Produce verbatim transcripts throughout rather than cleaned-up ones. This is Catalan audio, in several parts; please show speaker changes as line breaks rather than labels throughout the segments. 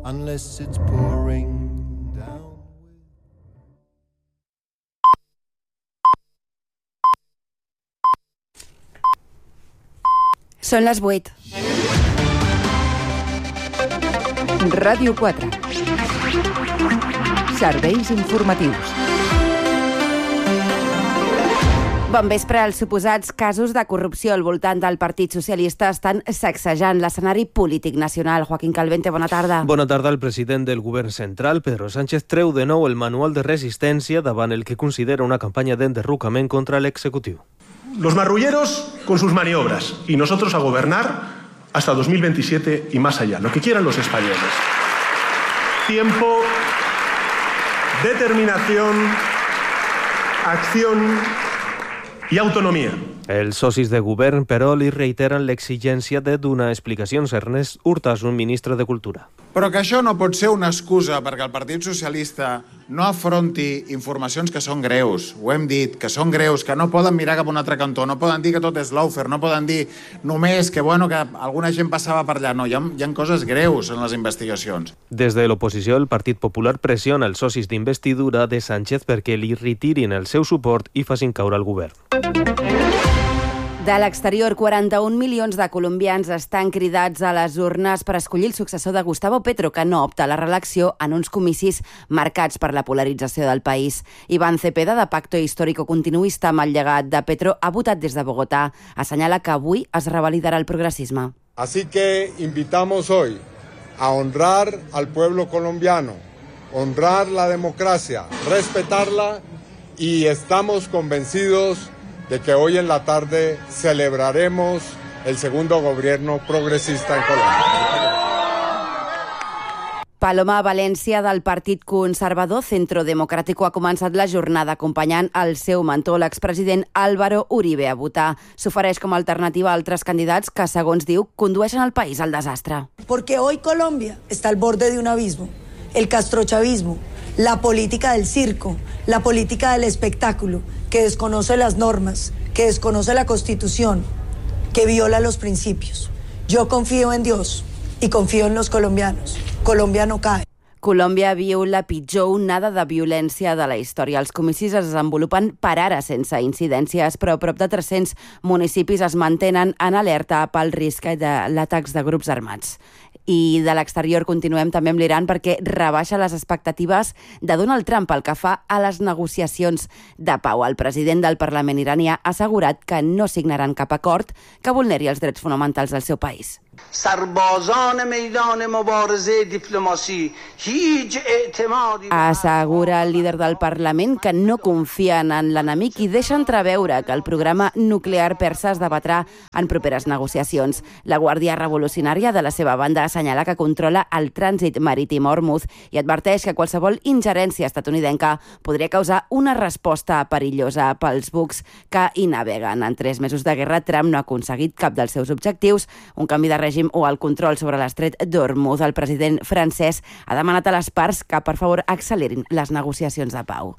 unless it's pouring down.
Són les vuit.
Ràdio quatre. Serveis informatius.
Bon vespre. Els suposats casos de corrupció al voltant del Partit Socialista estan sacsejant l'escenari polític nacional. Joaquín Calvente, bona tarda.
Bona tarda. El president del govern central, Pedro Sánchez, treu de nou el manual de resistència davant el que considera una campanya d'enderrocament contra l'executiu.
Los marrulleros con sus maniobras y nosotros a gobernar hasta dos mil veintisiete y más allá, lo que quieran los españoles. Tiempo, determinación, acción i autonomia.
Els socis de govern, però, li reiteren l'exigència de donar explicacions. Ernest Urtasun, ministre de Cultura.
Però que això no pot ser una excusa perquè el Partit Socialista no afronti informacions que són greus. Ho hem dit, que són greus, que no poden mirar cap a un altre cantó, no poden dir que tot és lawfare, no poden dir només que, bueno, que alguna gent passava per allà. No, hi ha, hi ha coses greus en les investigacions.
Des de l'oposició, el Partit Popular pressiona els socis d'investidura de Sánchez perquè li retirin el seu suport i facin caure el govern.
De l'exterior, quaranta-un milions de colombians estan cridats a les urnes per escollir el successor de Gustavo Petro, que no opta a la reelecció en uns comicis marcats per la polarització del país. Iván Cepeda, de Pacto Histórico Continuista amb el llegat de Petro, ha votat des de Bogotá. Assenyala que avui es revalidarà el progresisme.
Así que invitamos hoy a honrar al pueblo colombiano, honrar la democracia, respetarla, y estamos convencidos de que hoy en la tarde celebraremos el segundo gobierno progresista en Colombia.
Paloma València, del Partit Conservador Centro Democrático, ha començat la jornada acompanyant el seu mentor, l'expresident Álvaro Uribe, a votar. S'ofereix com a alternativa a altres candidats que, segons diu, condueixen el país al desastre.
Porque hoy Colombia está al borde de un abismo, el castrochavismo, la política del circo, la política del espectáculo, que desconoce las normas, que desconoce la Constitución, que viola los principios. Yo confío en Dios y confío en los colombianos. Colombia no cae.
Colòmbia viu la pitjor onada de violència de la història. Els comicis es desenvolupen per ara sense incidències, però a prop de tres-cents municipis es mantenen en alerta pel risc d'atacs de grups armats. I de l'exterior continuem també amb l'Iran perquè rebaixa les expectatives de Donald Trump pel que fa a les negociacions de pau. El president del Parlament iranià ha assegurat que no signaran cap acord que vulneri els drets fonamentals del seu país. Assegura el líder del Parlament que no confien en l'enemic i deixa entreveure que el programa nuclear persa es debatrà en properes negociacions. La Guàrdia Revolucionària, de la seva banda, assenyala que controla el trànsit marítim a Hormuz i adverteix que qualsevol ingerència estatunidenca podria causar una resposta perillosa pels bucs que hi naveguen. En tres mesos de guerra, Trump no ha aconseguit cap dels seus objectius, un canvi de règim o el control sobre l'estret d'Hormuz. El president francès ha demanat a les parts que, per favor, accelerin les negociacions de pau.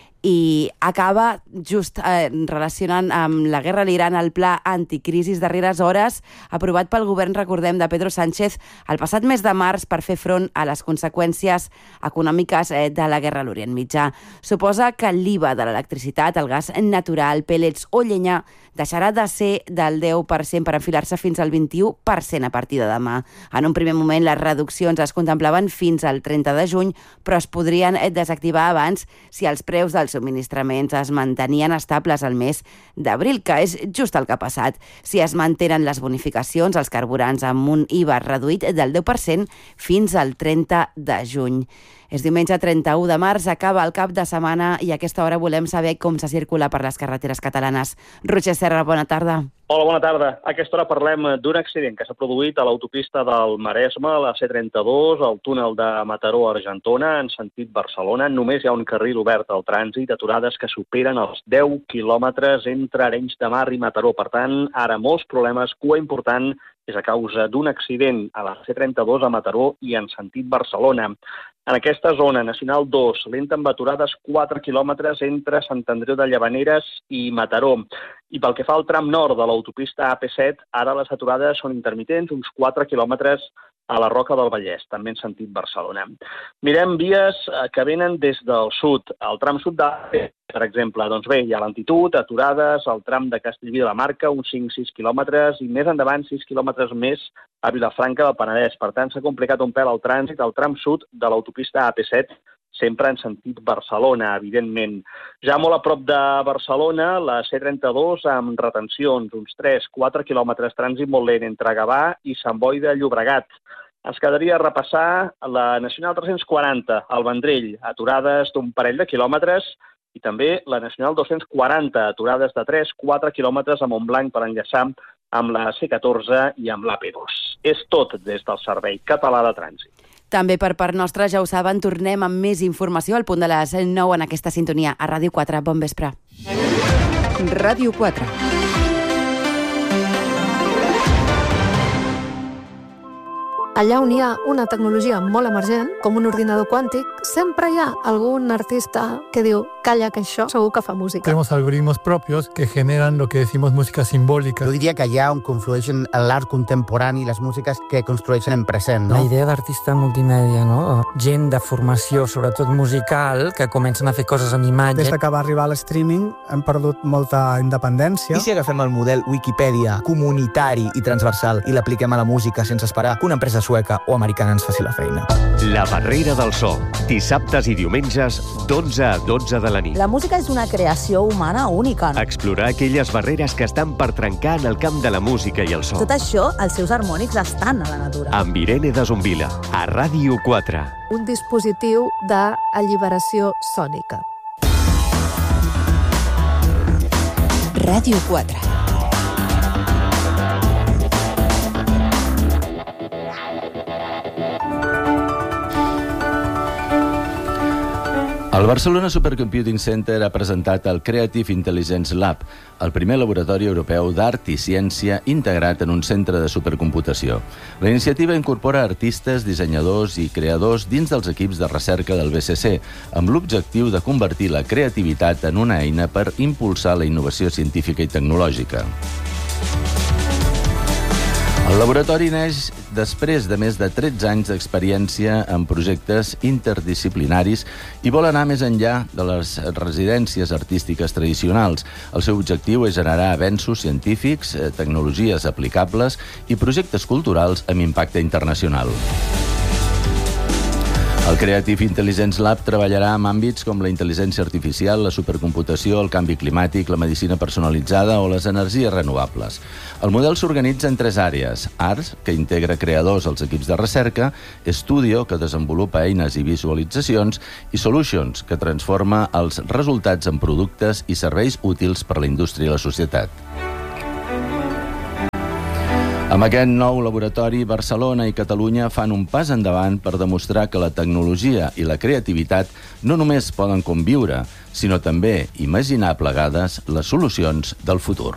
I acaba just eh, relacionant amb la guerra a l'Iran el pla anticrisis darreres hores aprovat pel govern, recordem, de Pedro Sánchez el passat mes de març per fer front a les conseqüències econòmiques eh, de la guerra a l'Orient Mitjà. Suposa que l'I V A de l'electricitat, el gas natural, pèl·lets o llenya deixarà de ser del deu per cent per enfilar-se fins al vint-i-u per cent a partir de demà. En un primer moment les reduccions es contemplaven fins al trenta de juny, però es podrien desactivar abans si els preus dels subministraments es mantenien estables al mes d'abril, que és just el que ha passat. Si es mantenen les bonificacions, els carburants amb un I V A reduït del deu per cent fins al trenta de juny. És diumenge trenta-u de març, acaba el cap de setmana i a aquesta hora volem saber com se circula per les carreteres catalanes. Roger Serra, bona tarda.
Hola, bona tarda. A aquesta hora parlem d'un accident que s'ha produït a l'autopista del Maresme, la C trenta-dos, al túnel de Mataró a Argentona, en sentit Barcelona. Només hi ha un carril obert al trànsit, aturades que superen els deu quilòmetres entre Arenys de Mar i Mataró. Per tant, ara molts problemes. Cua important és a causa d'un accident a la C trenta-dos a Mataró i en sentit Barcelona. En aquesta zona, Nacional dos, lenta amb aturades quatre quilòmetres entre Sant Andreu de Llavaneres i Mataró. I pel que fa al tram nord de l'autopista A P set, ara les aturades són intermitents, uns quatre quilòmetres a la Roca del Vallès, també en sentit Barcelona. Mirem vies que venen des del sud. El tram sud de l'A P, per exemple, doncs bé, hi ha lentitud, aturades, el tram de Castellví de la Marca, uns cinc sis quilòmetres, i més endavant sis quilòmetres més a Vilafranca del Penedès. Per tant, s'ha complicat un pèl el trànsit al tram sud de l'autopista A P set, sempre en sentit Barcelona, evidentment. Ja molt a prop de Barcelona, la C trenta-dos amb retencions, uns tres quatre quilòmetres, trànsit molt lent entre Gavà i Sant Boi de Llobregat. Ens quedaria repassar la Nacional tres-cents quaranta, al Vendrell, aturades d'un parell de quilòmetres, i també la Nacional dos-cents quaranta, aturades de tres quatre quilòmetres a Montblanc per enllaçar amb la C catorze i amb l'A P dos. És tot des del Servei Català de Trànsit.
També per part nostra, ja ho saben, tornem amb més informació al punt de les nou en aquesta sintonia a Ràdio quatre. Bon vespre.
Ràdio quatre.
Allà on hi ha una tecnologia molt emergent, com un ordinador quàntic, sempre hi ha algún artista que diu, calla, que això segur que fa música.
Tenemos algoritmos propios que generan lo que decimos música simbólica.
Jo diria que allà on conflueixen l'art contemporani i les músiques que construeixen en present, no?
La idea d'artista multimèdia, no? Gent de formació, sobretot musical, que comencen a fer coses amb imatge.
Des que va arribar l'streaming hem perdut molta independència.
I si agafem el model Wikipedia comunitari i transversal i l'apliquem a la música sense esperar que una empresa sueca o americana ens faci la feina?
La Barrera del So, dissabtes i diumenges, d'onze a dotze de la nit.
La música és una creació humana única. No?
Explorar aquelles barreres que estan per trencar en el camp de la música i el so.
Tot això, els seus harmònics estan a la natura.
Amb Irene de Zumbila, a Ràdio quatre.
Un dispositiu d'alliberació sònica.
Ràdio quatre.
El Barcelona Supercomputing Center ha presentat el Creative Intelligence Lab, el primer laboratori europeu d'art i ciència integrat en un centre de supercomputació. La iniciativa incorpora artistes, dissenyadors i creadors dins dels equips de recerca del B C C, amb l'objectiu de convertir la creativitat en una eina per impulsar la innovació científica i tecnològica. El laboratori neix després de més de tretze anys d'experiència en projectes interdisciplinaris i vol anar més enllà de les residències artístiques tradicionals. El seu objectiu és generar avenços científics, tecnologies aplicables i projectes culturals amb impacte internacional. El Creative Intelligence Lab treballarà en àmbits com la intel·ligència artificial, la supercomputació, el canvi climàtic, la medicina personalitzada o les energies renovables. El model s'organitza en tres àrees: Arts, que integra creadors als equips de recerca; Studio, que desenvolupa eines i visualitzacions; i Solutions, que transforma els resultats en productes i serveis útils per a la indústria i la societat. Amb aquest nou laboratori, Barcelona i Catalunya fan un pas endavant per demostrar que la tecnologia i la creativitat no només poden conviure, sinó també imaginar plegades les solucions del futur.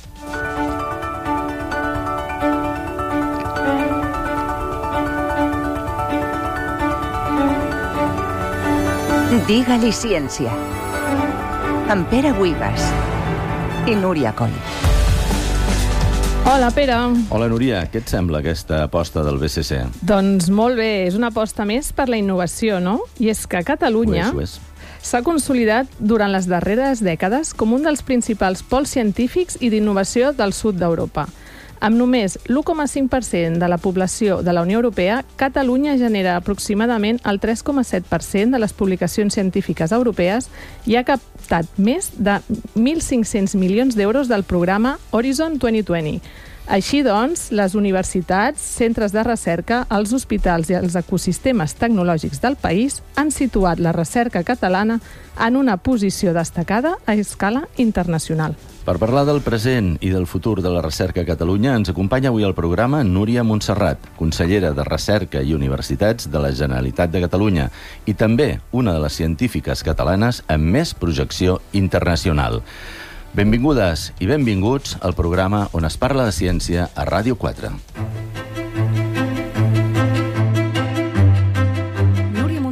Digue-li ciència. Amb Pere Buigas i Núria Coll.
Hola, Pere.
Hola, Núria. Què et sembla aquesta aposta del B C C?
Doncs molt bé, és una aposta més per la innovació, no? I és que Catalunya s'ha consolidat durant les darreres dècades com un dels principals pols científics i d'innovació del sud d'Europa. Amb només l'u coma cinc per cent de la població de la Unió Europea, Catalunya genera aproximadament el tres coma set per cent de les publicacions científiques europees i ha captat més de mil cinc-cents milions d'euros del programa Horizon dos mil vint. Així doncs, les universitats, centres de recerca, els hospitals i els ecosistemes tecnològics del país han situat la recerca catalana en una posició destacada a escala internacional.
Per parlar del present i del futur de la recerca a Catalunya, ens acompanya avui al programa Núria Montserrat, consellera de Recerca i Universitats de la Generalitat de Catalunya i també una de les científiques catalanes amb més projecció internacional. Benvingudes i benvinguts al programa on es parla de ciència a Ràdio quatre.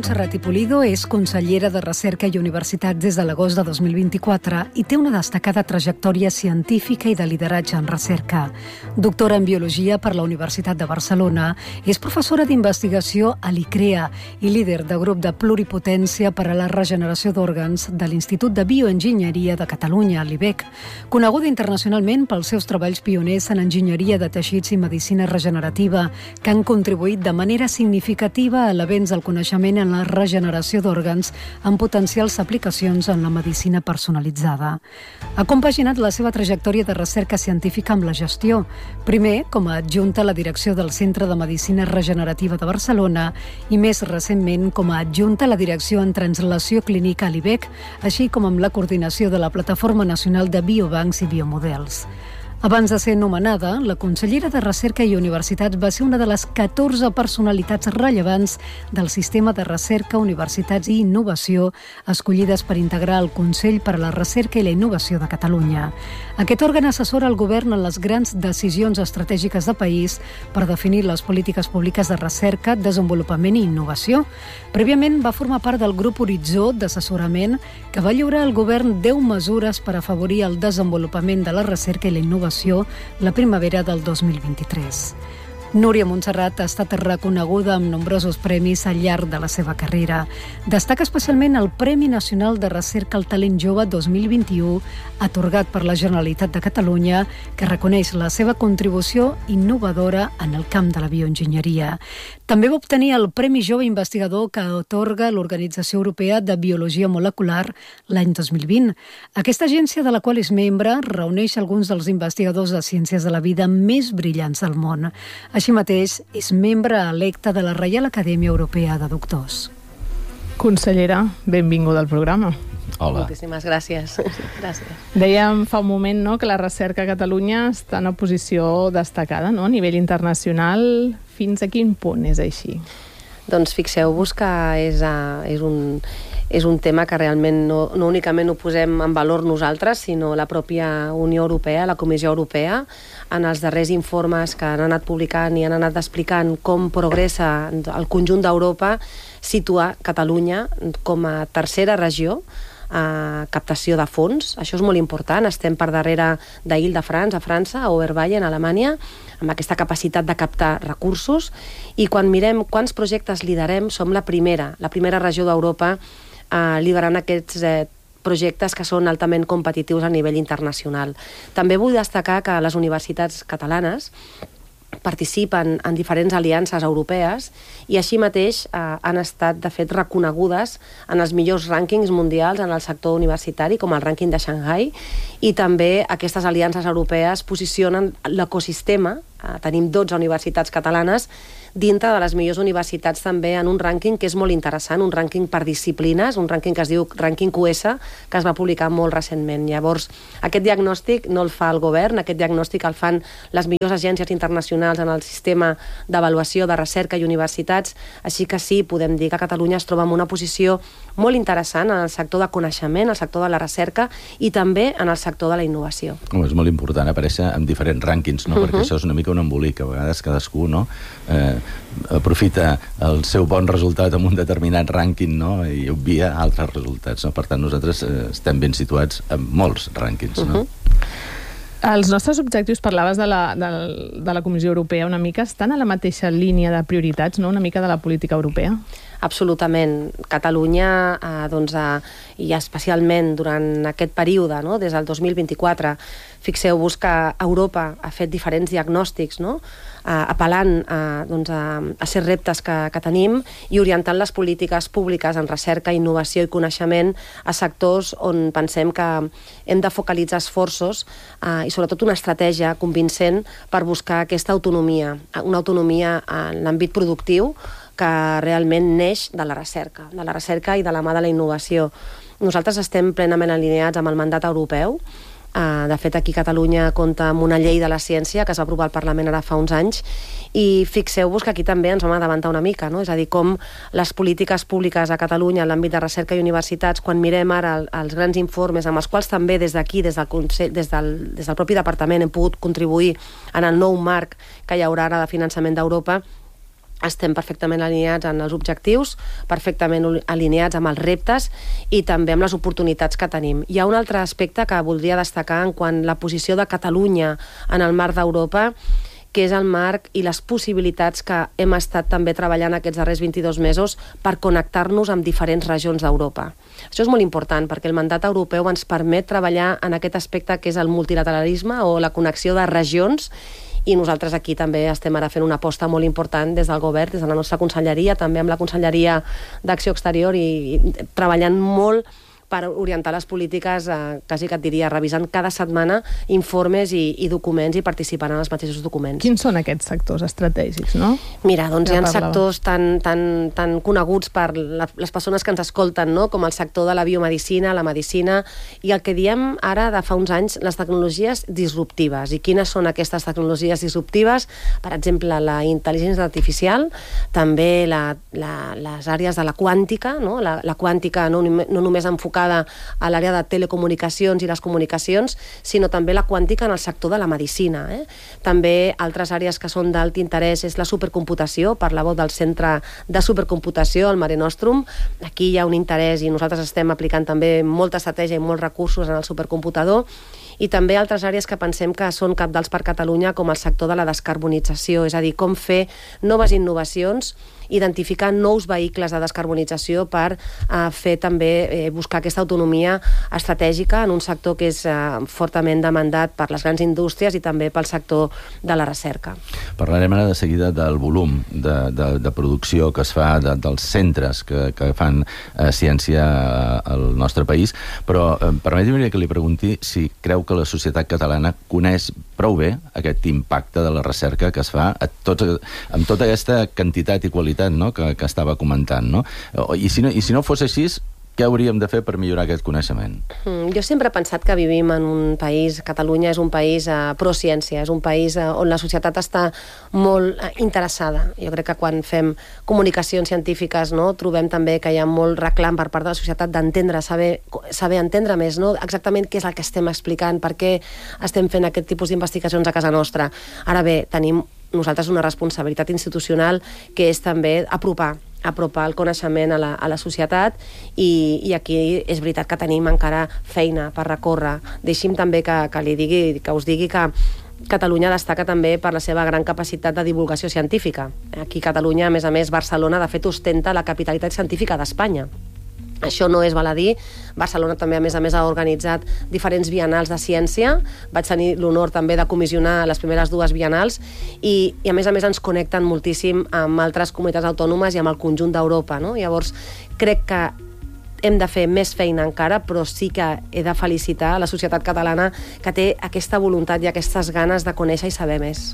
Montserrat i Pulido és consellera de Recerca i Universitats des de l'agost de dos mil vint-i-quatre i té una destacada trajectòria científica i de lideratge en recerca. Doctora en Biologia per la Universitat de Barcelona, és professora d'investigació a l'ICREA i líder de grup de pluripotència per a la regeneració d'òrgans de l'Institut de Bioenginyeria de Catalunya, l'I B E C, coneguda internacionalment pels seus treballs pioners en enginyeria de teixits i medicina regenerativa, que han contribuït de manera significativa a l'avenç del coneixement en la regeneració d'òrgans amb potencials aplicacions en la medicina personalitzada. Ha compaginat la seva trajectòria de recerca científica amb la gestió, primer com a adjunta a la direcció del Centre de Medicina Regenerativa de Barcelona i més recentment com a adjunta a la direcció en translació clínica a l'I B E C, així com amb la coordinació de la Plataforma Nacional de Biobancs i Biomodels. Abans de ser nomenada, la consellera de Recerca i Universitats va ser una de les catorze personalitats rellevants del sistema de recerca, universitats i innovació escollides per integrar el Consell per a la Recerca i la Innovació de Catalunya. Aquest òrgan assessora el govern en les grans decisions estratègiques de país per definir les polítiques públiques de recerca, desenvolupament i innovació. Prèviament va formar part del grup Horitzó d'assessorament que va lliurar al govern deu mesures per afavorir el desenvolupament de la recerca i la innovació la primavera del dos mil vint-i-tres. Núria Montserrat ha estat reconeguda amb nombrosos premis al llarg de la seva carrera. Destaca especialment el Premi Nacional de Recerca al Talent Jove dos mil vint-i-u, atorgat per la Generalitat de Catalunya, que reconeix la seva contribució innovadora en el camp de la bioenginyeria. També va obtenir el Premi Jove Investigador que atorga l'Organització Europea de Biologia Molecular l'any dos mil vint. Aquesta agència, de la qual és membre, reuneix alguns dels investigadors de ciències de la vida més brillants del món. Així mateix, és membre electe de la Reial Acadèmia Europea de Doctors.
Consellera, benvinguda al programa.
Hola.
Moltíssimes gràcies. gràcies.
Dèiem fa un moment, no, que la recerca a Catalunya està en una posició destacada, no, a nivell internacional. Fins a quin punt és així?
Doncs fixeu-vos que és, uh, és, un, és un tema que realment no, no únicament ho posem en valor nosaltres, sinó la pròpia Unió Europea, la Comissió Europea, en els darrers informes que han anat publicant i han anat explicant com progressa el conjunt d'Europa, situa Catalunya com a tercera regió a captació de fons. Això és molt important. Estem per darrere d'Île-de-France, a França, a Oberbayern, a Alemanya, amb aquesta capacitat de captar recursos. I quan mirem quants projectes liderem, som la primera, la primera regió d'Europa eh, liderant aquests eh, projectes que són altament competitius a nivell internacional. També vull destacar que les universitats catalanes participen en diferents aliances europees i així mateix eh, han estat, de fet, reconegudes en els millors rànquings mundials en el sector universitari, com el rànquing de Shanghai, i també aquestes aliances europees posicionen l'ecosistema, eh, tenim dotze universitats catalanes, dintre de les millors universitats també en un rànquing que és molt interessant, un rànquing per disciplines, un rànquing que es diu rànquing Q S, que es va publicar molt recentment. Llavors, aquest diagnòstic no el fa el govern, aquest diagnòstic el fan les millors agències internacionals en el sistema d'avaluació de recerca i universitats, així que sí, podem dir que Catalunya es troba en una posició molt interessant en el sector de coneixement, el sector de la recerca i també en el sector de la innovació.
Oh, és molt important aparèixer en diferents rànquings, no? Uh-huh. Perquè això és una mica un embolic, a vegades cadascú, no? Eh, aprofita el seu bon resultat en un determinat rànquing, no? I obvia altres resultats, no? Per tant, nosaltres eh, estem ben situats en molts rànquings, no?
Uh-huh. Els nostres objectius, parlaves de la, de, de la Comissió Europea una mica, estan a la mateixa línia de prioritats, no? Una mica de la política europea?
Absolutament. Catalunya, eh, doncs, eh, i especialment durant aquest període, no? Des del dos mil vint-i-quatre, fixeu-vos que Europa ha fet diferents diagnòstics, no? eh, apel·lant a, doncs, a, a ser reptes que, que tenim i orientant les polítiques públiques en recerca, innovació i coneixement a sectors on pensem que hem de focalitzar esforços eh, i sobretot una estratègia convincent per buscar aquesta autonomia, una autonomia en l'àmbit productiu que realment neix de la recerca, de la recerca i de la mà de la innovació. Nosaltres estem plenament alineats amb el mandat europeu. De fet, aquí Catalunya compta amb una llei de la ciència que es va aprovar al Parlament ara fa uns anys i fixeu-vos que aquí també ens vam adavantar una mica, no? És a dir, com les polítiques públiques a Catalunya en l'àmbit de recerca i universitats, quan mirem ara els grans informes amb els quals també des d'aquí, des del, Consell, des del, des del propi departament hem pogut contribuir en el nou marc que hi haurà ara de finançament d'Europa, estem perfectament alineats en els objectius, perfectament alineats amb els reptes i també amb les oportunitats que tenim. Hi ha un altre aspecte que voldria destacar en quant a la posició de Catalunya en el marc d'Europa, que és el marc i les possibilitats que hem estat també treballant aquests darrers vint-i-dos mesos per connectar-nos amb diferents regions d'Europa. Això és molt important perquè el mandat europeu ens permet treballar en aquest aspecte que és el multilateralisme o la connexió de regions, i nosaltres aquí també estem ara fent una aposta molt important des del govern, des de la nostra conselleria, també amb la Conselleria d'Acció Exterior i, i treballant molt per orientar les polítiques, eh, quasi que et diria, revisant cada setmana informes i, i documents i participant en els mateixos documents.
Quins són aquests sectors estratègics, no?
Mira, doncs
ja
hi ha
parlava.
sectors tan, tan, tan coneguts per la, les persones que ens escolten, no? Com el sector de la biomedicina, la medicina, i el que diem ara de fa uns anys, les tecnologies disruptives. I quines són aquestes tecnologies disruptives? Per exemple, la intel·ligència artificial, també la, la, les àrees de la quàntica, no? La, la quàntica no, no només enfocada a l'àrea de telecomunicacions i les comunicacions, sinó també la quàntica en el sector de la medicina. Eh? També altres àrees que són d'alt interès és la supercomputació, parlàveu del centre de supercomputació, el Mare Nostrum. Aquí hi ha un interès i nosaltres estem aplicant també molta estratègia i molts recursos en el supercomputador, i també altres àrees que pensem que són cabdals per Catalunya, com el sector de la descarbonització, és a dir, com fer noves innovacions, identificar nous vehicles de descarbonització per eh, fer també, eh, buscar aquesta autonomia estratègica en un sector que és eh, fortament demandat per les grans indústries i també pel sector de la recerca.
Parlarem ara de seguida del volum de, de, de producció que es fa de, dels centres que, que fan eh, ciència al nostre país, però eh, permeti'm que li pregunti si creu que la societat catalana coneix prou bé aquest impacte de la recerca que es fa a tot, amb tota aquesta quantitat i qualitat, no?, que, que estava comentant, no? I si no, i si no fos així, què hauríem de fer per millorar aquest coneixement?
Mm, jo sempre he pensat que vivim en un país, Catalunya és un país eh, pro-ciència, és un país eh, on la societat està molt eh, interessada. Jo crec que quan fem comunicacions científiques, no, trobem també que hi ha molt reclam per part de la societat d'entendre, saber, saber entendre més, no? Exactament què és el que estem explicant, per què estem fent aquest tipus d'investigacions a casa nostra. Ara bé, tenim nosaltres una responsabilitat institucional que és també apropar apropar el coneixement a la, a la societat i, i aquí és veritat que tenim encara feina per recórrer. Deixi'm també que, que li digui, que us digui que Catalunya destaca també per la seva gran capacitat de divulgació científica. Aquí a Catalunya, a més a més, Barcelona de fet ostenta la capitalitat científica d'Espanya. Això no és baladí. Barcelona també, a més a més, ha organitzat diferents bienals de ciència. Vaig tenir l'honor també de comissionar les primeres dues bienals i, i a més a més, ens connecten moltíssim amb altres comunitats autònomes i amb el conjunt d'Europa, no? Llavors, crec que hem de fer més feina encara, però sí que he de felicitar la societat catalana que té aquesta voluntat i aquestes ganes de conèixer i saber més.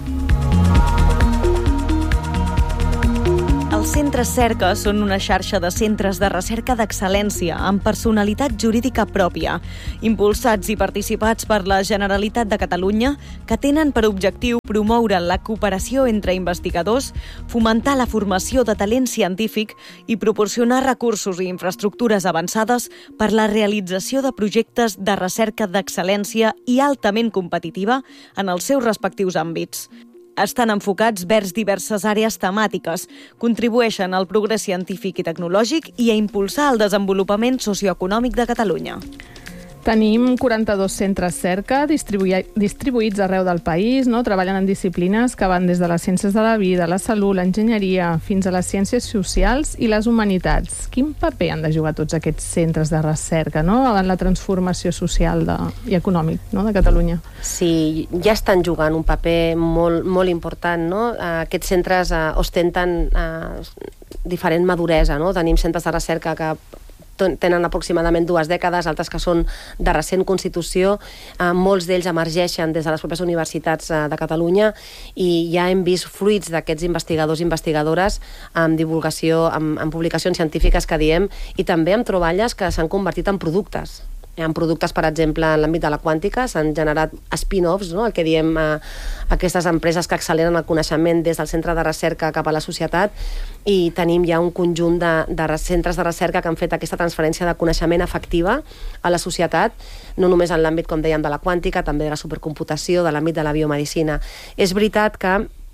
Els centres Cerca són una xarxa de centres de recerca d'excel·lència amb personalitat jurídica pròpia, impulsats i participats per la Generalitat de Catalunya, que tenen per objectiu promoure la cooperació entre investigadors, fomentar la formació de talent científic i proporcionar recursos i infraestructures avançades per la realització de projectes de recerca d'excel·lència i altament competitiva en els seus respectius àmbits. Estan enfocats vers diverses àrees temàtiques, contribueixen al progrés científic i tecnològic i a impulsar el desenvolupament socioeconòmic de Catalunya.
Tenim quaranta-dos centres Cerca distribuï distribuïts arreu del país, no? Treballen en disciplines que van des de les ciències de la vida, la salut, l'enginyeria, fins a les ciències socials i les humanitats. Quin paper han de jugar tots aquests centres de recerca, no?, en la transformació social de, i econòmic, no?, de Catalunya?
Sí, ja estan jugant un paper molt, molt important, no? Aquests centres eh, ostenten eh, diferent maduresa, no? Tenim centres de recerca que tenen aproximadament dues dècades, altres que són de recent constitució, eh, molts d'ells emergeixen des de les pròpies universitats eh, de Catalunya i ja hem vist fruits d'aquests investigadors i investigadores amb divulgació, amb, amb publicacions científiques que diem, i també amb troballes que s'han convertit en productes. En productes, per exemple, en l'àmbit de la quàntica, s'han generat spin-offs, no? El que diem eh, aquestes empreses que acceleren el coneixement des del centre de recerca cap a la societat, i tenim ja un conjunt de, de centres de recerca que han fet aquesta transferència de coneixement efectiva a la societat, no només en l'àmbit, com dèiem, de la quàntica, també de la supercomputació, de l'àmbit de la biomedicina. És veritat que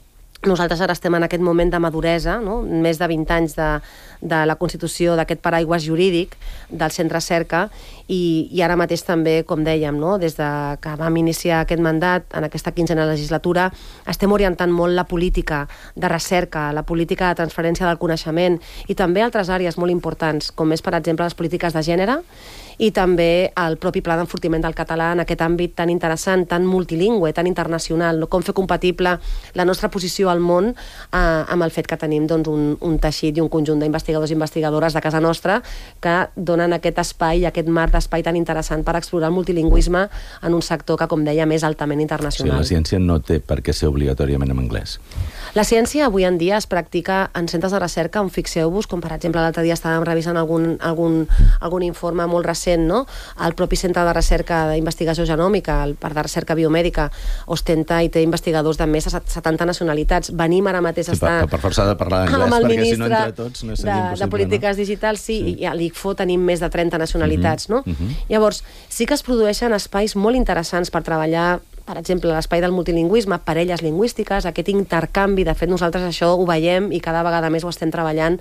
Nosaltres ara estem en aquest moment de maduresa, no? Més de vint anys de, de la constitució d'aquest paraigües jurídic del Centre Cerca i, i ara mateix també, com dèiem, no? Des de que vam iniciar aquest mandat en aquesta quinzena legislatura, estem orientant molt la política de recerca, la política de transferència del coneixement i també altres àrees molt importants, com és, per exemple, les polítiques de gènere i també el propi pla d'enfortiment del català en aquest àmbit tan interessant, tan multilingüe, tan internacional, no? Com fer compatible la nostra posició al món eh, amb el fet que tenim doncs, un, un teixit i un conjunt d'investigadors i investigadores de casa nostra que donen aquest espai i aquest marc d'espai tan interessant per explorar el multilingüisme en un sector que, com dèiem, és altament internacional.
Sí, la ciència no té per què ser obligatòriament en anglès.
La ciència avui en dia es practica en centres de recerca on fixeu-vos, com per exemple l'altre dia estàvem revisant algun, algun, algun informe molt recent, no? El propi Centre de Recerca d'Investigació Genòmica, el Parc de Recerca Biomèdica, ostenta i té investigadors de més de setanta nacionalitats. Venim ara mateix a
sí,
estar...
Per, per força de parlar d'anglès, perquè si no entre tots no seria
de,
impossible.
De polítiques
no?
digitals, sí, sí. I a l'I C F O tenim més de trenta nacionalitats,
uh -huh,
no?
uh -huh.
Llavors, sí que es produeixen espais molt interessants per treballar, per exemple, l'espai del multilingüisme, parelles lingüístiques, aquest intercanvi. De fet, nosaltres això ho veiem i cada vegada més ho estem treballant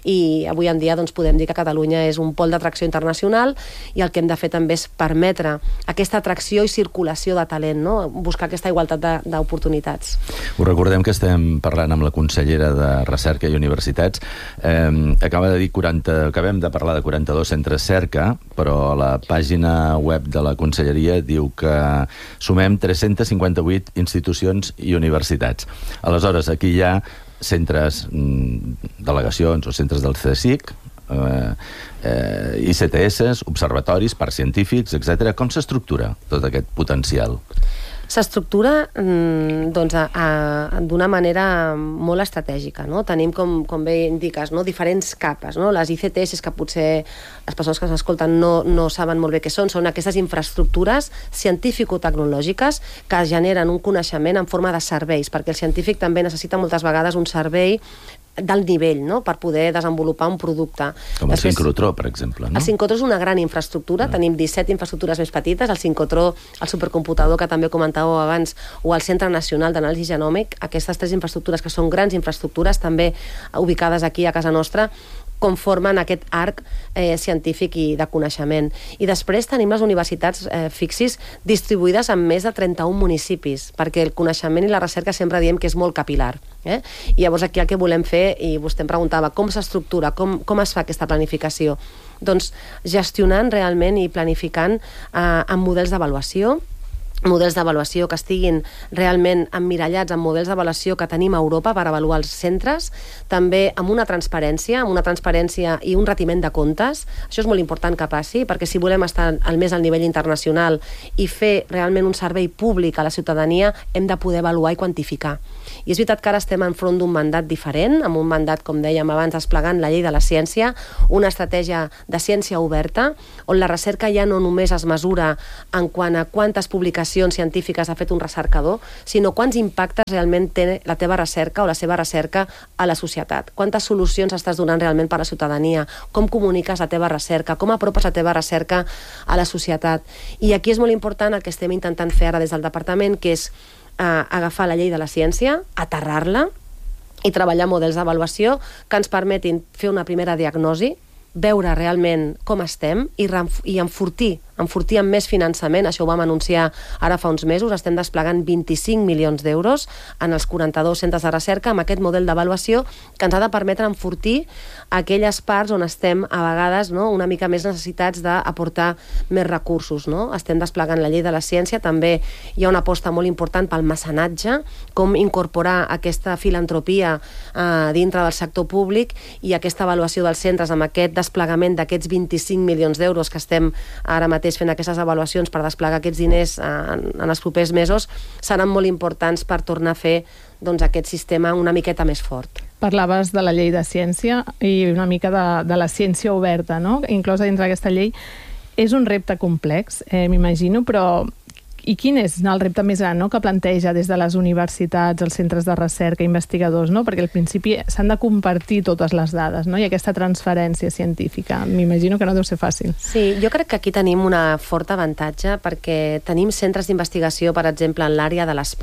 i avui en dia doncs, podem dir que Catalunya és un pol d'atracció internacional i el que hem de fer també és permetre aquesta atracció i circulació de talent, no? Buscar aquesta igualtat d'oportunitats.
Us recordem que estem parlant amb la consellera de Recerca i Universitats. Eh, acaba de dir quaranta, acabem de parlar de quaranta-dos centres Cerca, però a la pàgina web de la conselleria diu que sumem tres-centes cinquanta-vuit institucions i universitats. Aleshores, aquí hi ha centres, delegacions o centres del CSIC, eh, eh, I C T S, observatoris, parcs científics, etcètera. Com s'estructura tot aquest potencial?
S'estructura doncs, d'una manera molt estratègica, no? Tenim, com, com bé indiques, no? Diferents capes, no? Les I C T S, que potser les persones que s'escolten no, no saben molt bé què són, són aquestes infraestructures científico-tecnològiques que generen un coneixement en forma de serveis, perquè el científic també necessita moltes vegades un servei del nivell, no? Per poder desenvolupar un producte.
Com el Després, sincrotró, per exemple, no?
El sincrotró és una gran infraestructura, ah. Tenim disset infraestructures més petites, el sincrotró, el supercomputador que també comentàveu abans, o el Centre Nacional d'Anàlisi Genòmic, aquestes tres infraestructures que són grans infraestructures, també ubicades aquí a casa nostra, conformen aquest arc eh, científic i de coneixement. I després tenim les universitats eh, fixis distribuïdes en més de trenta-un municipis, perquè el coneixement i la recerca sempre diem que és molt capilar. Eh? I llavors aquí el que volem fer, i vostè em preguntava com s'estructura, com, com es fa aquesta planificació? Doncs gestionant realment i planificant eh, amb models d'avaluació, models d'avaluació que estiguin realment emmirallats en models d'avaluació que tenim a Europa per avaluar els centres, també amb una transparència, amb una transparència i un retiment de comptes. Això és molt important que passi, perquè si volem estar al més al nivell internacional i fer realment un servei públic a la ciutadania, hem de poder avaluar i quantificar. I és veritat que ara estem enfront d'un mandat diferent, amb un mandat, com dèiem abans, desplegant la llei de la ciència, una estratègia de ciència oberta, on la recerca ja no només es mesura en quant a quantes publicacions científiques ha fet un recercador, sinó quants impactes realment té la teva recerca o la seva recerca a la societat. Quantes solucions estàs donant realment per a la ciutadania, com comuniques la teva recerca, com apropes la teva recerca a la societat. I aquí és molt important el que estem intentant fer ara des del departament, que és eh, agafar la llei de la ciència, aterrar-la i treballar models d'avaluació que ens permetin fer una primera diagnosi, veure realment com estem i, i enfortir, enfortir amb més finançament. Això ho vam anunciar ara fa uns mesos. Estem desplegant vint-i-cinc milions d'euros en els quaranta-dos centres de recerca amb aquest model d'avaluació que ens ha de permetre enfortir aquelles parts on estem a vegades, no, una mica més necessitats d'aportar més recursos. No? Estem desplegant la llei de la ciència. També hi ha una aposta molt important pel mecenatge, com incorporar aquesta filantropia eh, dintre del sector públic i aquesta avaluació dels centres amb aquest desplegament d'aquests vint-i-cinc milions d'euros que estem ara mateix fent aquestes avaluacions per desplegar aquests diners en, en els propers mesos, seran molt importants per tornar a fer doncs, aquest sistema una miqueta més fort.
Parlaves de la llei de ciència i una mica de, de la ciència oberta, no? Inclosa dintre d'aquesta llei. És un repte complex, eh, m'imagino, però i quin és el repte més gran, no?, que planteja des de les universitats, els centres de recerca, investigadors, no? Perquè al principi s'han de compartir totes les dades, no? I aquesta transferència científica, m'imagino que no deu ser fàcil.
Sí, jo crec que aquí tenim una forta avantatge perquè tenim centres d'investigació, per exemple, en l'àrea de l'espai,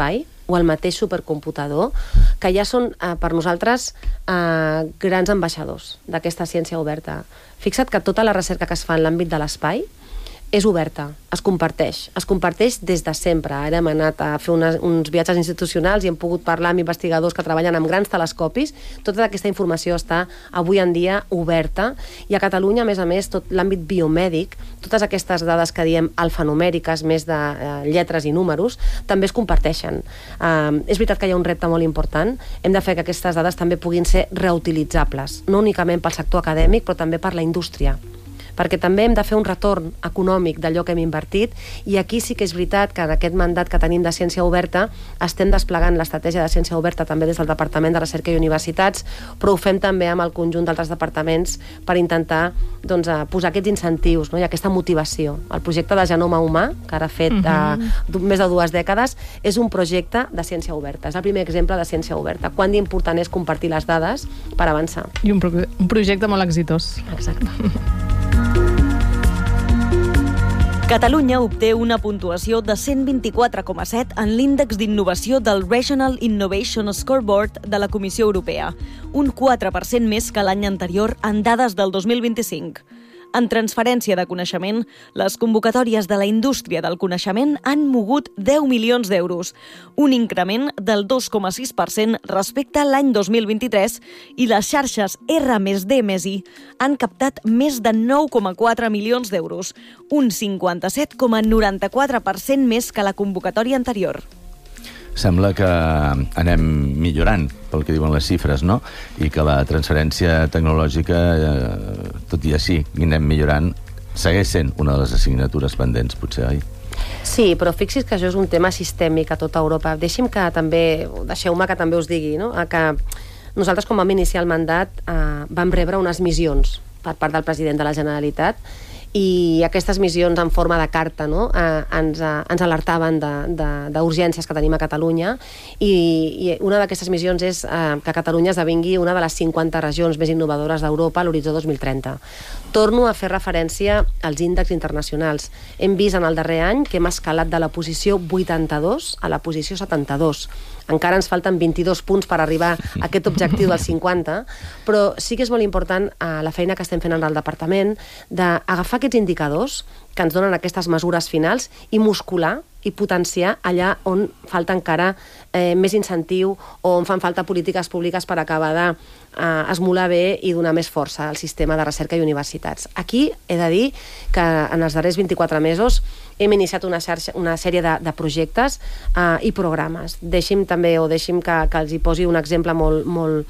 o el mateix supercomputador, que ja són eh, per nosaltres eh, grans ambaixadors d'aquesta ciència oberta. Fixa't que tota la recerca que es fa en l'àmbit de l'espai és oberta, es comparteix. Es comparteix des de sempre. Ara hem anat a fer una, uns viatges institucionals i hem pogut parlar amb investigadors que treballen amb grans telescopis. Tota aquesta informació està avui en dia oberta i a Catalunya, a més a més, tot l'àmbit biomèdic, totes aquestes dades que diem alfanumèriques, més de eh, lletres i números, també es comparteixen. Eh, és veritat que hi ha un repte molt important. Hem de fer que aquestes dades també puguin ser reutilitzables, no únicament pel sector acadèmic, però també per la indústria, perquè també hem de fer un retorn econòmic d'allò que hem invertit, i aquí sí que és veritat que en aquest mandat que tenim de ciència oberta estem desplegant l'estratègia de ciència oberta també des del Departament de Recerca i Universitats, però ho fem també amb el conjunt d'altres departaments per intentar doncs, posar aquests incentius, no? I aquesta motivació. El projecte de genoma humà, que ara ha fet uh-huh. uh, més de dues dècades, és un projecte de ciència oberta. És el primer exemple de ciència oberta. Quant d'important és compartir les dades per avançar.
I un, pro un projecte molt exitós.
Exacte.
Catalunya obté una puntuació de cent vint-i-quatre coma set en l'índex d'innovació del Regional Innovation Scoreboard de la Comissió Europea, un quatre per cent més que l'any anterior en dades del dos mil vint-i-cinc. En transferència de coneixement, les convocatòries de la indústria del coneixement han mogut deu milions d'euros, un increment del dos coma sis per cent respecte a l'any dos mil vint-i-tres, i les xarxes R més D més I han captat més de nou coma quatre milions d'euros, un cinquanta-set coma noranta-quatre per cent més que la convocatòria anterior.
Sembla que anem millorant pel que diuen les xifres, no? I que la transferència tecnològica, eh, tot i així, i anem millorant, segueix sent una de les assignatures pendents, potser, oi?
Sí, però fixi's que això és un tema sistèmic a tota Europa. Deixi'm que també, deixeu-me que també us digui, no? Que nosaltres, com vam iniciar el mandat, eh, vam rebre unes missions per part del president de la Generalitat, i aquestes missions en forma de carta, no? eh, ens, eh, ens alertaven d'urgències que tenim a Catalunya, i, i una d'aquestes missions és eh, que Catalunya esdevingui una de les cinquanta regions més innovadores d'Europa a l'horitzó dos mil trenta. Torno a fer referència als índexs internacionals. Hem vist en el darrer any que hem escalat de la posició vuitanta-dos a la posició setanta-dos. Encara ens falten vint-i-dos punts per arribar a aquest objectiu del cinquanta, però sí que és molt important eh, la feina que estem fent en el departament d'agafar aquests indicadors que ens donen aquestes mesures finals i muscular i potenciar allà on falta encara eh, més incentiu o on fan falta polítiques públiques per acabar de eh, esmolar bé i donar més força al sistema de recerca i universitats. Aquí he de dir que en els darrers vint-i-quatre mesos hem iniciat una, xarxa, una sèrie de, de projectes eh, i programes. Deixi'm també, o deixi'm que, que els hi posi un exemple molt, molt,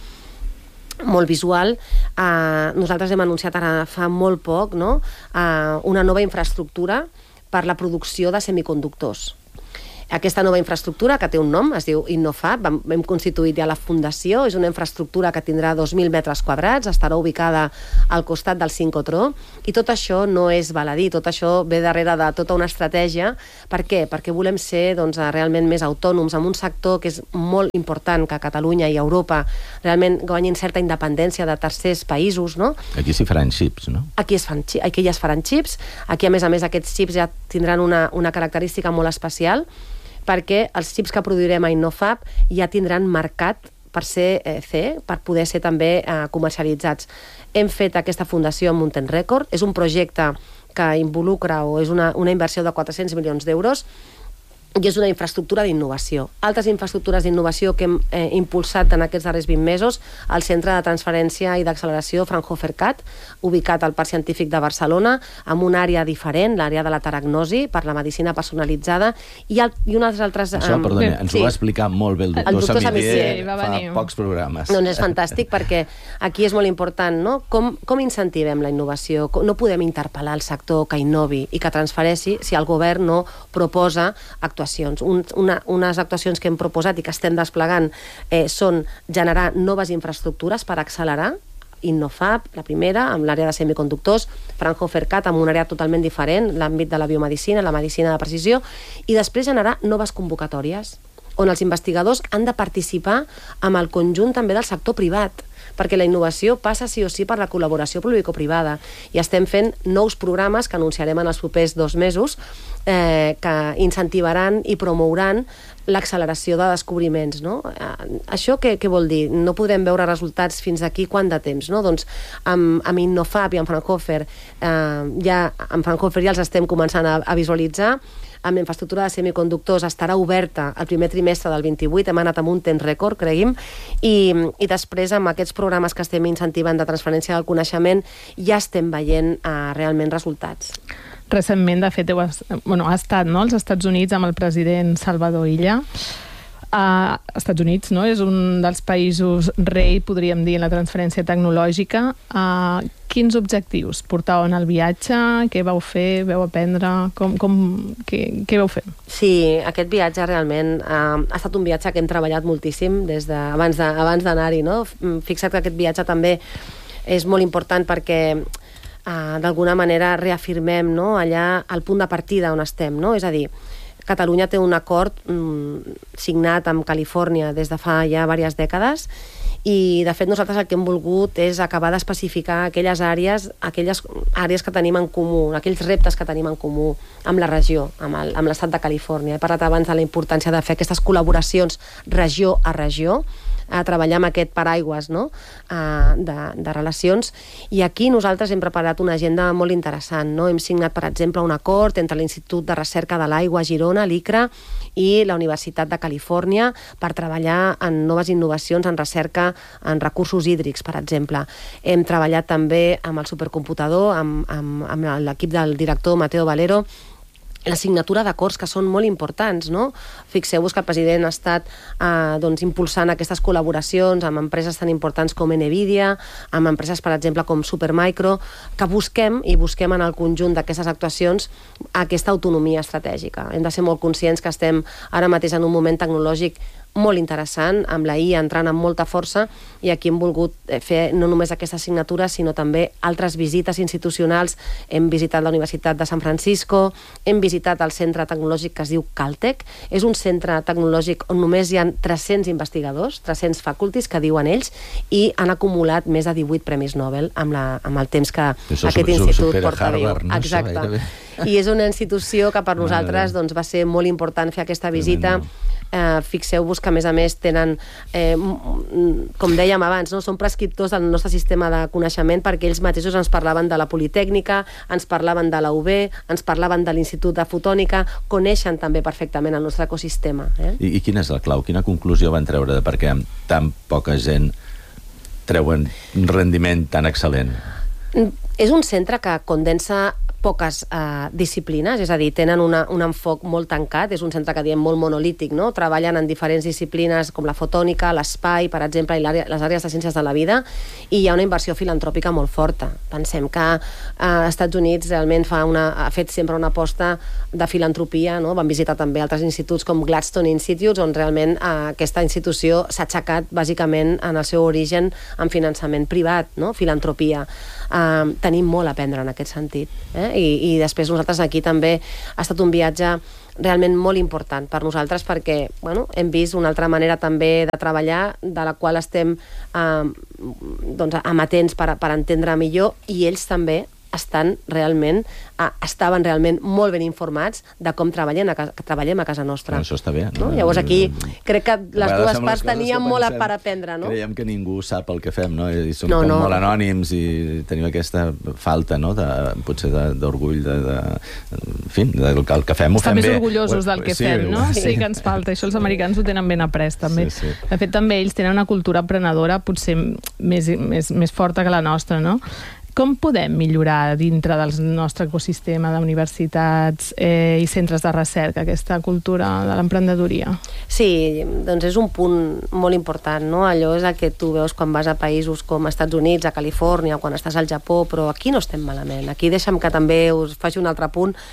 molt visual. Uh, nosaltres hem anunciat ara fa molt poc, no? uh, una nova infraestructura per la producció de semiconductors. Aquesta nova infraestructura, que té un nom, es diu InnoFab, vam, hem constituït ja la fundació, és una infraestructura que tindrà dos mil metres quadrats, estarà ubicada al costat del sincrotró, i tot això no és baladí, tot això ve darrere de tota una estratègia. Per què? Perquè volem ser doncs, realment més autònoms en un sector que és molt important, que Catalunya i Europa realment guanyin certa independència de tercers països, no?
Aquí s'hi faran xips, no?
Aquí, es fan, aquí ja es faran xips, aquí a més a més aquests xips ja tindran una, una característica molt especial, perquè els xips que produirem a InnoFab ja tindran mercat per ser eh, C, per poder ser també eh, comercialitzats. Hem fet aquesta fundació amb Mountain Record, és un projecte que involucra o és una, una inversió de quatre-cents milions d'euros, i és una infraestructura d'innovació. Altres infraestructures d'innovació que hem eh, impulsat en aquests darrers vint mesos, el Centre de Transferència i d'Acceleració Fraunhofer Cat, ubicat al Parc Científic de Barcelona, amb una àrea diferent, l'àrea de la taragnosi, per la medicina personalitzada, i, el, i unes altres...
Això, um, perdona, ens sí. ho va explicar molt bé el doctor,
el doctor
Samitier,
sí,
fa venir. pocs programes.
Doncs és fantàstic, perquè aquí és molt important, no? Com, com incentivem la innovació? No podem interpel·lar el sector que innovi i que transfereixi si el govern no proposa actuacions. Un, una, unes actuacions que hem proposat i que estem desplegant eh, són generar noves infraestructures per accelerar InnoFab, la primera, amb l'àrea de semiconductors, Fraunhofer Cat, amb una àrea totalment diferent, l'àmbit de la biomedicina, la medicina de precisió, i després generar noves convocatòries, on els investigadors han de participar amb el conjunt també del sector privat, perquè la innovació passa sí o sí per la col·laboració público-privada, i estem fent nous programes que anunciarem en els propers dos mesos eh, que incentivaran i promouran l'acceleració de descobriments, no? Eh, això què, què vol dir? No podem veure resultats fins aquí quant de temps, no? Doncs amb, amb Innofab i amb Fraunhofer eh, ja, amb Fraunhofer ja els estem començant a, a visualitzar. Amb la infraestructura de semiconductors estarà oberta el primer trimestre del vint-i-vuit, hem anat amb un temps rècord, cregui'm, i, i després amb aquests programes que estem incentivant de transferència del coneixement ja estem veient uh, realment resultats.
Recentment, de fet, heu, bueno, ha estat, no?, als Estats Units amb el president Salvador Illa. Uh, Estats Units, no?, és un dels països rei, podríem dir, en la transferència tecnològica. Uh, quins objectius portaven al viatge? Què vau fer? Vau aprendre? Com, com, què, què vau fer?
Sí, aquest viatge realment uh, ha estat un viatge que hem treballat moltíssim des de, abans de, abans d'anar-hi, no? Fixa't que aquest viatge també és molt important perquè uh, d'alguna manera reafirmem, no?, allà el punt de partida on estem, no? És a dir, Catalunya té un acord mm, signat amb Califòrnia des de fa ja diverses dècades i, de fet, nosaltres el que hem volgut és acabar d'especificar aquelles àrees, aquelles àrees que tenim en comú, aquells reptes que tenim en comú amb la regió, amb l'estat de Califòrnia. He parlat abans de la importància de fer aquestes col·laboracions regió a regió, a treballar amb aquest paraigües, no?, de, de relacions, i aquí nosaltres hem preparat una agenda molt interessant, no? Hem signat, per exemple, un acord entre l'Institut de Recerca de l'Aigua a Girona, l'I C R A, i la Universitat de Califòrnia per treballar en noves innovacions en recerca en recursos hídrics, per exemple. Hem treballat també amb el supercomputador, amb, amb, amb l'equip del director Mateo Valero, la signatura d'acords que són molt importants, no? Fixeu-vos que el president ha estat eh, doncs, impulsant aquestes col·laboracions amb empreses tan importants com Nvidia, amb empreses, per exemple, com Supermicro, que busquem, i busquem en el conjunt d'aquestes actuacions, aquesta autonomia estratègica. Hem de ser molt conscients que estem ara mateix en un moment tecnològic molt interessant, amb la I A entrant amb molta força, i aquí hem volgut fer no només aquesta signatura, sinó també altres visites institucionals. Hem visitat la Universitat de San Francisco, hem visitat el centre tecnològic que es diu Caltech. És un centre tecnològic on només hi ha tres-cents investigadors, tres-cents faculties, que diuen ells, i han acumulat més de divuit premis Nobel amb, la, amb el temps que
Això
aquest institut porta viu.
Harvard, no?
Exacte. I és una institució que per nosaltres doncs, va ser molt important fer aquesta visita. Eh, fixeu-vos que, a més a més, tenen, eh, com dèiem abans, no? Són prescriptors del nostre sistema de coneixement, perquè ells mateixos ens parlaven de la Politècnica, ens parlaven de la U B, ens parlaven de l'Institut de Fotònica, coneixen també perfectament el nostre ecosistema. Eh?
I, I quina és la clau? Quina conclusió van treure de per què amb tan poca gent treuen un rendiment tan excel·lent?
És un centre que condensa poques uh, disciplines, és a dir, tenen una, un enfoc molt tancat, és un centre que diem molt monolític, no? Treballen en diferents disciplines com la fotònica, l'espai, per exemple, i les àrees de ciències de la vida, i hi ha una inversió filantròpica molt forta. Pensem que uh, Estats Units realment fa una, ha fet sempre una aposta de filantropia, no? Van visitar també altres instituts com Gladstone Institutes, on realment uh, aquesta institució s'ha aixecat bàsicament en el seu origen en finançament privat, no? Filantropia. Uh, tenim molt a aprendre en aquest sentit, eh? I, i després nosaltres aquí també ha estat un viatge realment molt important per nosaltres, perquè bueno, hem vist una altra manera també de treballar, de la qual estem eh, doncs, amatents per, per entendre millor, i ells també estan realment, eh, estaven realment molt ben informats de com treballem a casa, treballem a casa nostra.
Això està bé.
No? Llavors aquí crec que les dues parts tenien molt pensem, per aprendre. No?
Creiem que ningú sap el que fem, no? I som
no,
com
no.
molt anònims i tenim aquesta falta, no? De, potser d'orgull, de, de, en fi, del que, el que fem ho
Estar
fem
bé. Estar
bé.
més orgullosos del que
sí,
fem, no?
Sí.
sí que ens falta. Això els americans ho tenen ben après, també.
Sí, sí.
De fet, també ells tenen una cultura emprenedora potser més, més, més forta que la nostra, no? Com podem millorar dintre del nostre ecosistema d'universitats eh, i centres de recerca aquesta cultura de l'emprenedoria?
Sí, doncs és un punt molt important, no? Allò és el que tu veus quan vas a països com Estats Units, a Califòrnia, quan estàs al Japó, però aquí no estem malament. Aquí deixa'm que també us faci un altre punt.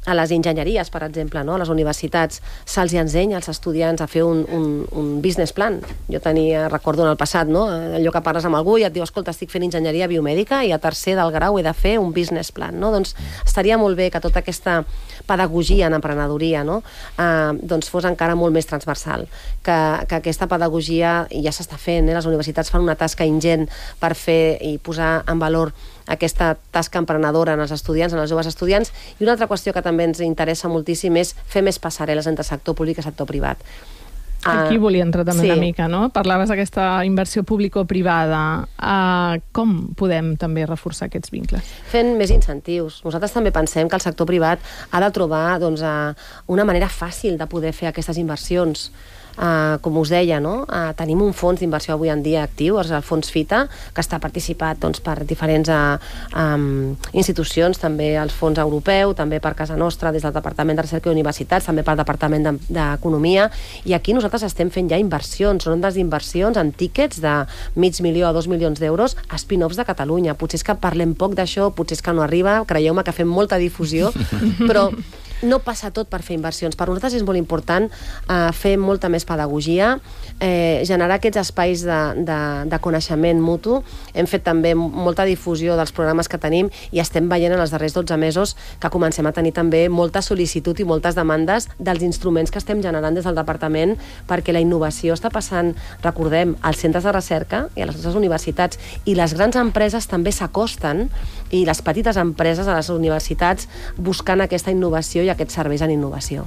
a les enginyeries, per exemple, no? A les universitats se'ls ensenya als estudiants a fer un, un, un business plan. Jo tenia, recordo en el passat, no? Allò que parles amb algú i et diu, escolta, estic fent enginyeria biomèdica i a tercer del grau he de fer un business plan, no? Doncs estaria molt bé que tota aquesta pedagogia en emprenedoria, no? eh, doncs fos encara molt més transversal. Que, que aquesta pedagogia, i ja s'està fent, eh? Les universitats fan una tasca ingent per fer i posar en valor aquesta tasca emprenedora en els estudiants, en els joves estudiants. I una altra qüestió que també ens interessa moltíssim és fer més passarel·les entre sector públic i sector privat.
Aquí volia entrar també
sí.
una mica, no? Parlaves d'aquesta inversió público-privada. Uh, com podem també reforçar aquests vincles?
Fent més incentius. Nosaltres també pensem que el sector privat ha de trobar doncs, una manera fàcil de poder fer aquestes inversions. Uh, com us deia, no? uh, tenim un fons d'inversió avui en dia actiu, és el fons FITA, que està participat doncs, per diferents uh, um, institucions, també el fons europeu, també per casa nostra, des del Departament de Recerca i Universitats, també pel Departament d'Economia, i aquí nosaltres estem fent ja inversions, són des d'inversions en tíquets de mig milió a dos milions d'euros a spin-offs de Catalunya. Potser és que parlem poc d'això, potser és que no arriba, creieu-me que fem molta difusió, però no passa tot per fer inversions. Per nosaltres és molt important eh, fer molta més pedagogia, eh, generar aquests espais de, de, de coneixement mutu. Hem fet també molta difusió dels programes que tenim i estem veient en els darrers dotze mesos que comencem a tenir també molta sol·licitud i moltes demandes dels instruments que estem generant des del departament, perquè la innovació està passant, recordem, als centres de recerca i a les nostres universitats, i les grans empreses també s'acosten, i les petites empreses a les universitats, buscant aquesta innovació i aquests serveis en innovació.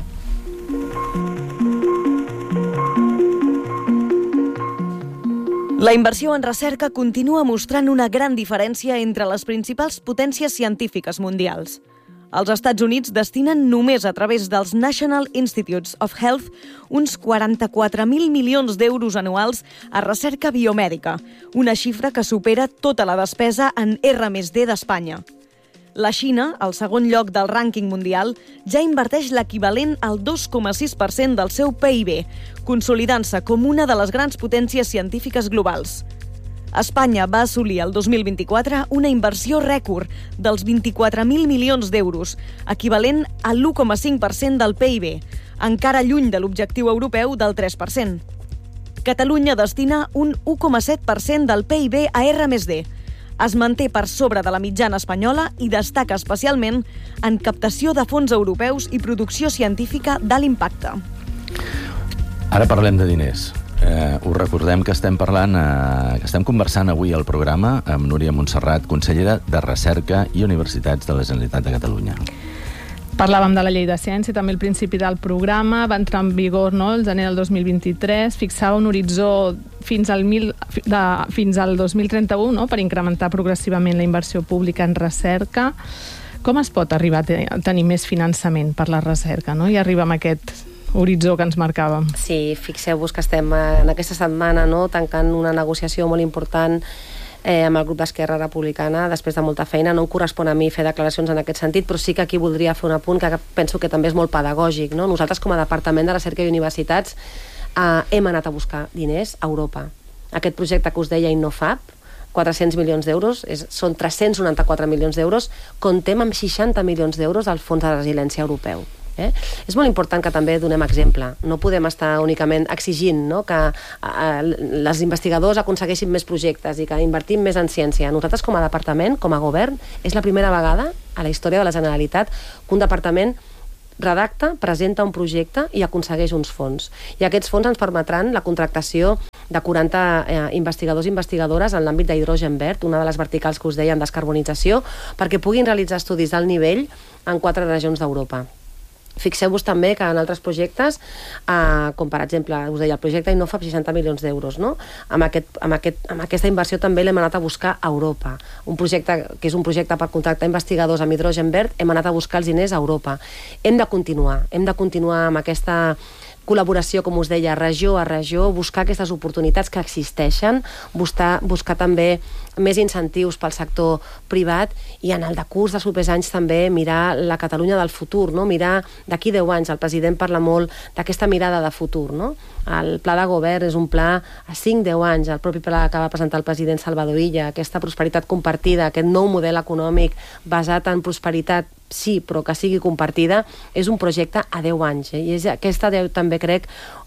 La inversió en recerca continua mostrant una gran diferència entre les principals potències científiques mundials. Els Estats Units destinen només a través dels National Institutes of Health uns quaranta-quatre mil milions d'euros anuals a recerca biomèdica, una xifra que supera tota la despesa en R més D d'Espanya. La Xina, al segon lloc del rànquing mundial, ja inverteix l'equivalent al dos coma sis per cent del seu P I B, consolidant-se com una de les grans potències científiques globals. Espanya va assolir el dos mil vint-i-quatre una inversió rècord dels vint-i-quatre mil milions d'euros, equivalent a l'u coma cinc per cent del P I B, encara lluny de l'objectiu europeu del tres per cent. Catalunya destina un u coma set per cent del P I B a R més D. Es manté per sobre de la mitjana espanyola i destaca especialment en captació de fons europeus i producció científica d'alt impacte.
Ara parlem de diners. Eh, us recordem que estem parlant, eh, que estem conversant avui al programa amb Núria Montserrat, consellera de Recerca i Universitats de la Generalitat de Catalunya.
Parlàvem de la llei de ciència, també al principi del programa, va entrar en vigor, no?, el gener del dos mil vint-i-tres, fixava un horitzó fins al, mil, de, fins al dos mil trenta-u, no?, per incrementar progressivament la inversió pública en recerca. Com es pot arribar a tenir més finançament per la recerca, no?, i arribar a aquest horitzó que ens marcàvem?
Sí, fixeu-vos que estem en aquesta setmana, no?, tancant una negociació molt important Eh, amb el grup d'Esquerra Republicana, després de molta feina. No em correspon a mi fer declaracions en aquest sentit, però sí que aquí voldria fer un apunt que penso que també és molt pedagògic, no? Nosaltres, com a Departament de Recerca i Universitats, eh, hem anat a buscar diners a Europa. Aquest projecte que us deia InnoFab, quatre-cents milions d'euros, és, són tres-cents noranta-quatre milions d'euros, comptem amb seixanta milions d'euros del Fons de Resiliència Europeu. Eh? És molt important que també donem exemple. No podem estar únicament exigint, no?, que eh, les investigadors aconsegueixin més projectes i que invertim més en ciència. Nosaltres, com a departament, com a govern, és la primera vegada a la història de la Generalitat que un departament redacta, presenta un projecte i aconsegueix uns fons. I aquests fons ens permetran la contractació de quaranta eh, investigadors i investigadores en l'àmbit d'hidrogen verd, una de les verticals que us deia en descarbonització, perquè puguin realitzar estudis d'alt nivell en quatre regions d'Europa. Fixeu-vos també que en altres projectes, eh, com per exemple, us deia, el projecte InnoFab, seixanta milions d'euros, no? Amb, aquest, amb, aquest, amb aquesta inversió també l'hem anat a buscar a Europa. Un projecte que és un projecte per contractar investigadors amb hidrogen verd, hem anat a buscar els diners a Europa. Hem de continuar, hem de continuar amb aquesta col·laboració, com us deia, regió a regió, buscar aquestes oportunitats que existeixen, buscar, buscar també més incentius pel sector privat i en el decurs dels propers anys també mirar la Catalunya del futur, no? Mirar d'aquí deu anys. El president parla molt d'aquesta mirada de futur, no? El pla de govern és un pla a cinc a deu anys, el propi pla que va presentar el president Salvador Illa, aquesta prosperitat compartida, aquest nou model econòmic basat en prosperitat, sí, però que sigui compartida, és un projecte a deu anys. Eh? I és aquesta, també crec,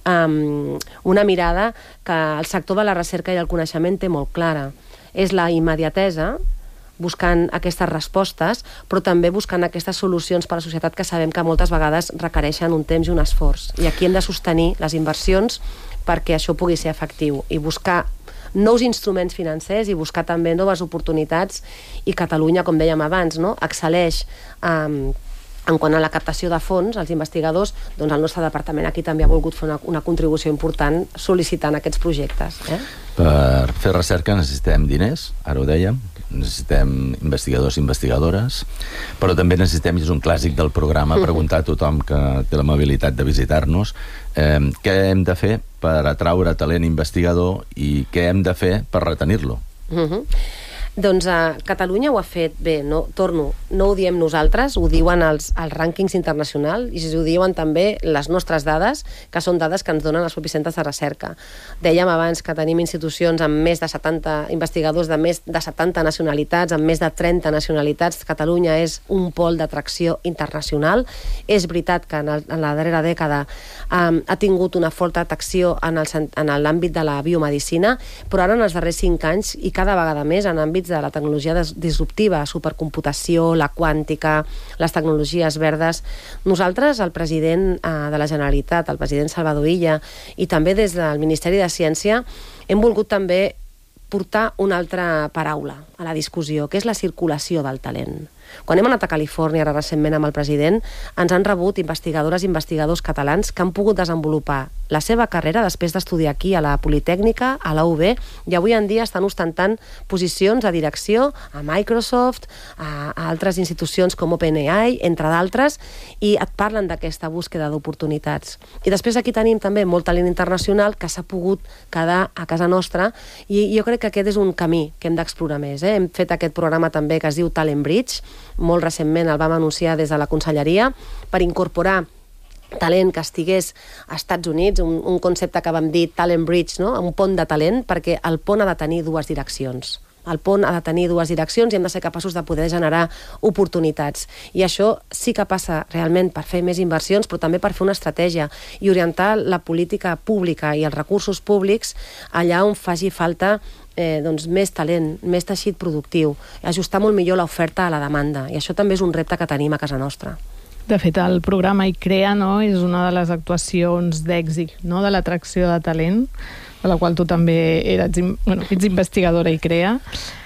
um, una mirada que el sector de la recerca i el coneixement té molt clara. És la immediatesa, buscant aquestes respostes, però també buscant aquestes solucions per a la societat que sabem que moltes vegades requereixen un temps i un esforç. I aquí hem de sostenir les inversions perquè això pugui ser efectiu i buscar nous instruments financers i buscar també noves oportunitats, i Catalunya, com dèiem abans, no? excel·leix um, en quant a la captació de fons, els investigadors, doncs el nostre departament aquí també ha volgut fer una, una contribució important sol·licitant aquests projectes. Eh?
Per fer recerca necessitem diners, ara ho dèiem, necessitem investigadors i investigadores, però també necessitem, i és un clàssic del programa, preguntar a tothom que té l'amabilitat de visitar-nos eh, què hem de fer per atraure talent investigador i què hem de fer per retenir-lo.
Uh-huh. Doncs a Catalunya ho ha fet bé, no, torno, no ho diem nosaltres, ho diuen els, els rànquings internacionals i ho diuen també les nostres dades, que són dades que ens donen els propis centres de recerca. Dèiem abans que tenim institucions amb més de setanta investigadors de més de setanta nacionalitats, amb més de trenta nacionalitats. Catalunya és un pol d'atracció internacional. És veritat que en, el, en la darrera dècada um, ha tingut una forta atracció en l'àmbit de la biomedicina, però ara en els darrers cinc anys i cada vegada més en àmbits de la tecnologia disruptiva, supercomputació, la quàntica, les tecnologies verdes. Nosaltres, el president eh, de la Generalitat, el president Salvador Illa, i també des del Ministeri de Ciència, hem volgut també portar una altra paraula a la discussió, que és la circulació del talent. Quan hem anat a Califòrnia ara recentment amb el president, ens han rebut investigadores i investigadors catalans que han pogut desenvolupar la seva carrera després d'estudiar aquí a la Politècnica, a la U B, i avui en dia estan ostentant posicions de direcció a Microsoft, a, a altres institucions com OpenAI, entre d'altres, i et parlen d'aquesta búsqueda d'oportunitats. I després aquí tenim també molt talent internacional que s'ha pogut quedar a casa nostra, i jo crec que aquest és un camí que hem d'explorar més. Eh? Hem fet aquest programa també que es diu Talent Bridge, molt recentment el vam anunciar des de la Conselleria, per incorporar talent que estigués als Estats Units, un, un concepte que vam dir Talent Bridge, no? Un pont de talent, perquè el pont ha de tenir dues direccions. El pont ha de tenir dues direccions i hem de ser capaços de poder generar oportunitats. I això sí que passa realment per fer més inversions, però també per fer una estratègia i orientar la política pública i els recursos públics allà on faci falta Eh, doncs més talent, més teixit productiu, ajustar molt millor l'oferta a la demanda, i això també és un repte que tenim a casa nostra.
De fet, el programa ICREA, no, és una de les actuacions d'èxit, no, de l'atracció de talent, de la qual tu també eres, bueno, ets investigadora ICREA.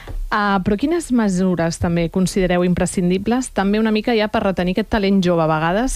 Uh, però quines mesures també considereu imprescindibles, també una mica ja per retenir aquest talent jove, a vegades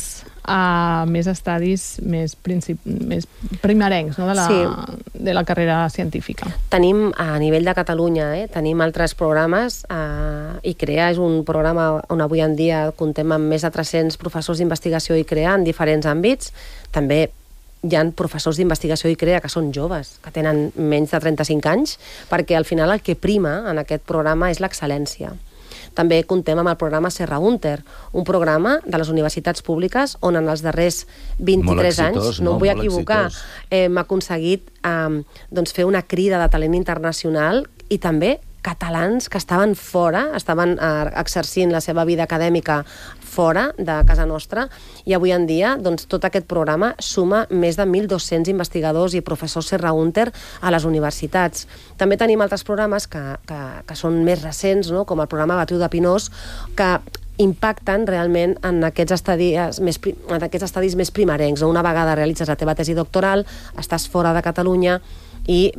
a més estadis més, princip... més primerencs, no? de, la... sí. de la carrera científica?
Tenim a nivell de Catalunya, eh? tenim altres programes, eh, ICREA és un programa on avui en dia comptem amb més de tres-cents professors d'investigació ICREA en diferents àmbits. També hi ha professors d'investigació ICREA que són joves, que tenen menys de trenta-cinc anys, perquè al final el que prima en aquest programa és l'excel·lència. També comptem amb el programa Serra Húnter, un programa de les universitats públiques on en els darrers vint-i-tres anys, no em vull equivocar, hem aconseguit eh, doncs fer una crida de talent internacional i també catalans que estaven fora, estaven eh, exercint la seva vida acadèmica fora de casa nostra, i avui en dia doncs, tot aquest programa suma més de mil dos-cents investigadors i professors Serra Húnter a les universitats. També tenim altres programes que, que, que són més recents, no? com el programa Beatriu de Pinós, que impacten realment en aquests estadis més, en aquests estadis més primerencs. Una vegada realitzes la teva tesi doctoral, estàs fora de Catalunya i